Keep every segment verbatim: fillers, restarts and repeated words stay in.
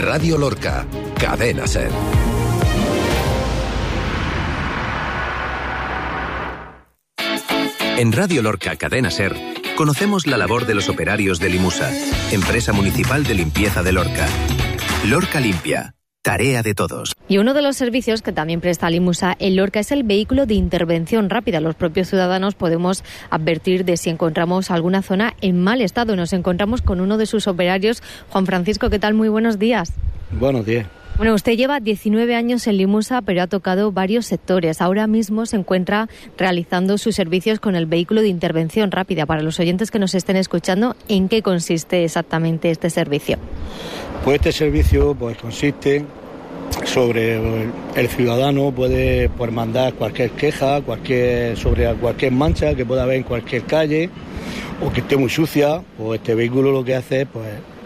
Radio Lorca, Cadena SER. En Radio Lorca, Cadena SER, conocemos la labor de los operarios de Limusa, empresa municipal de limpieza de Lorca. Lorca Limpia, tarea de todos. Y uno de los servicios que también presta Limusa en Lorca es el vehículo de intervención rápida. Los propios ciudadanos podemos advertir de si encontramos alguna zona en mal estado. Nos encontramos con uno de sus operarios. Juan Francisco, ¿qué tal? Muy buenos días. Buenos días. Bueno, usted lleva diecinueve años en Limusa, pero ha tocado varios sectores. Ahora mismo se encuentra realizando sus servicios con el vehículo de intervención rápida. Para los oyentes que nos estén escuchando, ¿en qué consiste exactamente este servicio? Pues este servicio pues consiste sobre el, el ciudadano puede pues, mandar cualquier queja, cualquier sobre cualquier mancha que pueda haber en cualquier calle o que esté muy sucia. Pues este vehículo lo que hace es pues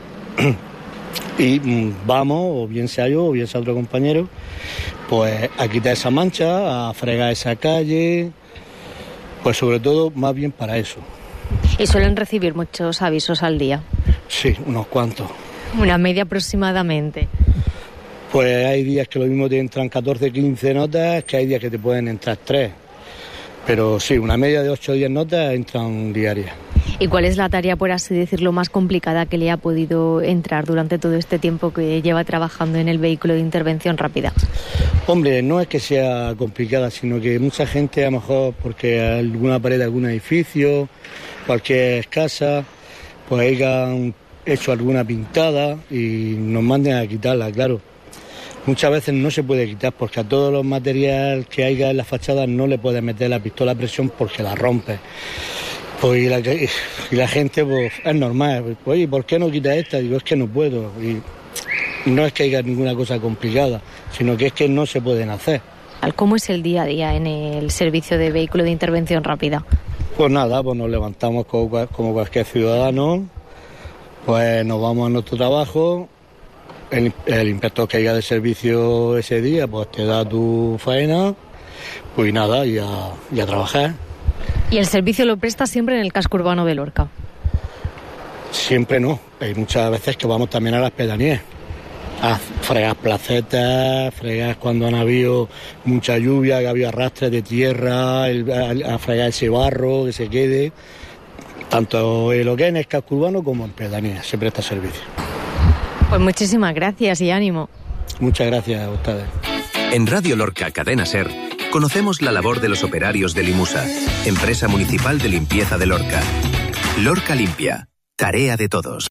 y vamos, o bien sea yo o bien sea otro compañero, pues a quitar esa mancha, a fregar esa calle, pues sobre todo más bien para eso. ¿Y suelen recibir muchos avisos al día? Sí, unos cuantos. Una media aproximadamente. Pues hay días que lo mismo te entran catorce, quince notas, que hay días que te pueden entrar tres. Pero sí, una media de ocho o diez notas entran diarias. ¿Y cuál es la tarea, por así decirlo, más complicada que le ha podido entrar durante todo este tiempo que lleva trabajando en el vehículo de intervención rápida? Hombre, no es que sea complicada, sino que mucha gente, a lo mejor porque alguna pared de algún edificio, cualquier casa, pues hayan hecho alguna pintada y nos manden a quitarla, claro. Muchas veces no se puede quitar porque a todos los materiales que haya en la fachada no le puedes meter la pistola a presión porque la rompe. Pues y la, y la gente, pues es normal. Pues, oye, ¿por qué no quitas esta? Digo, es que no puedo. Y no es que haya ninguna cosa complicada, sino que es que no se pueden hacer. ¿Cómo es el día a día en el servicio de vehículo de intervención rápida? Pues nada, pues nos levantamos como, como cualquier ciudadano, pues nos vamos a nuestro trabajo. El, el inspector que haya de servicio ese día, pues te da tu faena, pues nada, y a, y a trabajar. ¿Y el servicio lo presta siempre en el casco urbano de Lorca? Siempre no, hay muchas veces que vamos también a las pedanías, a fregar placetas, fregar cuando han habido mucha lluvia, que ha habido arrastres de tierra, el, a, a fregar ese barro que se quede, tanto en lo que es en el casco urbano como en pedanías, se presta servicio. Pues muchísimas gracias y ánimo. Muchas gracias a ustedes. En Radio Lorca, Cadena SER, conocemos la labor de los operarios de Limusa, empresa municipal de limpieza de Lorca. Lorca Limpia, tarea de todos.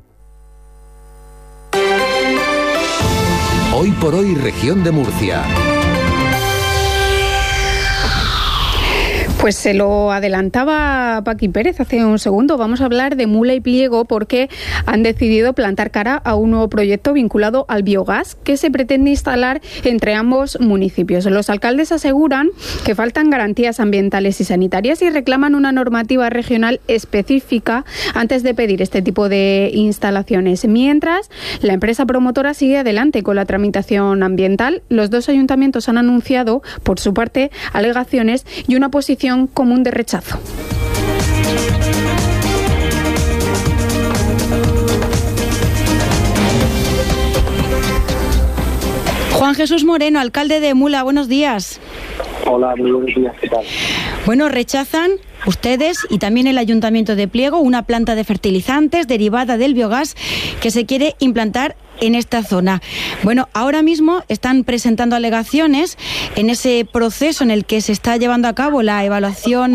Hoy por hoy, región de Murcia. Pues se lo adelantaba Paqui Pérez hace un segundo. Vamos a hablar de Mula y Pliego porque han decidido plantar cara a un nuevo proyecto vinculado al biogás que se pretende instalar entre ambos municipios. Los alcaldes aseguran que faltan garantías ambientales y sanitarias y reclaman una normativa regional específica antes de pedir este tipo de instalaciones. Mientras, la empresa promotora sigue adelante con la tramitación ambiental. Los dos ayuntamientos han anunciado, por su parte, alegaciones y una posición común de rechazo. Juan Jesús Moreno, alcalde de Mula, buenos días. Hola, muy buenos días, ¿qué tal? Bueno, rechazan ustedes y también el Ayuntamiento de Pliego una planta de fertilizantes derivada del biogás que se quiere implantar en esta zona. Bueno, ahora mismo están presentando alegaciones en ese proceso en el que se está llevando a cabo la evaluación